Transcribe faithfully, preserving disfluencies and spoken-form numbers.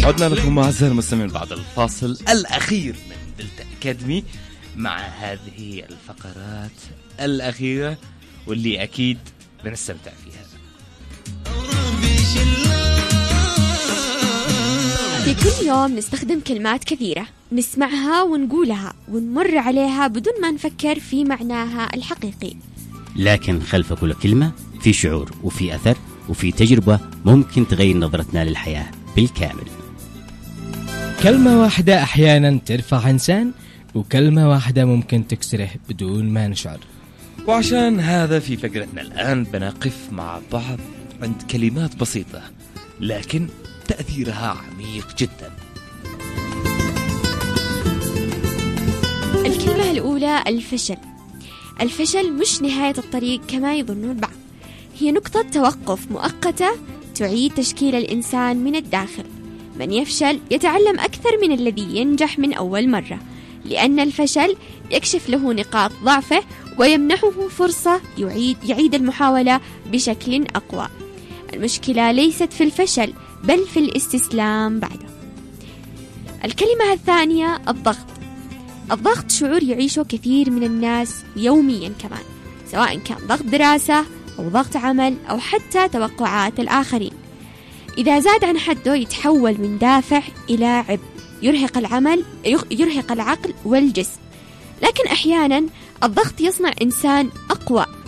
عدنا لكم أعزائي المستمعين بعد الفاصل الأخير من دلتا أكاديمي مع هذه الفقرات الأخيرة واللي أكيد بنستمتع فيها. في كل يوم نستخدم كلمات كثيرة، نسمعها ونقولها ونمر عليها بدون ما نفكر في معناها الحقيقي، لكن خلف كل كلمة في شعور وفي أثر وفي تجربة ممكن تغير نظرتنا للحياة بالكامل. كلمة واحدة أحيانا ترفع إنسان، وكلمة واحدة ممكن تكسره بدون ما نشعر. وعشان هذا في فقرتنا الآن بنقف مع بعض عند كلمات بسيطة لكن تأثيرها عميق جدا. الكلمة الأولى الفشل. الفشل مش نهاية الطريق كما يظن البعض، هي نقطة توقف مؤقتة تعيد تشكيل الإنسان من الداخل. من يفشل يتعلم أكثر من الذي ينجح من أول مرة، لأن الفشل يكشف له نقاط ضعفه ويمنحه فرصة يعيد, يعيد المحاولة بشكل أقوى. المشكلة ليست في الفشل بل في الاستسلام بعده. الكلمة الثانية الضغط. الضغط شعور يعيشه كثير من الناس يوميا كمان، سواء كان ضغط دراسة أو ضغط عمل أو حتى توقعات الآخرين. إذا زاد عن حده يتحول من دافع إلى عبء يرهق العمل يرهق العقل والجسم. لكن أحيانا الضغط يصنع إنسان أقوى